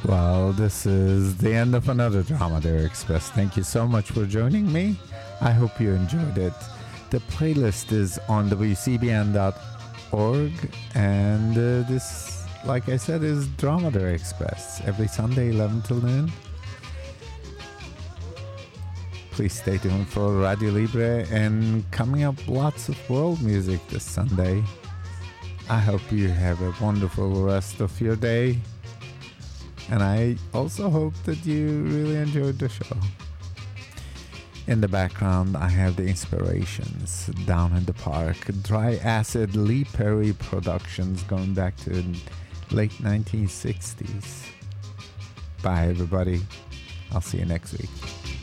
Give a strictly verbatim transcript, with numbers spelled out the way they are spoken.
Well, this is the end of another Dromedary Express. Thank you so much for joining me. I hope you enjoyed it. The playlist is on w c b n dot org, and uh, this, like I said, is Dromedary Express every Sunday, eleven till noon. Please stay tuned for Radio Libre, and coming up, lots of world music this Sunday. I hope you have a wonderful rest of your day, and I also hope that you really enjoyed the show. In the background, I have the Inspirations, Down in the Park, Dry Acid, Lee Perry Productions going back to late nineteen sixties. Bye, everybody. I'll see you next week.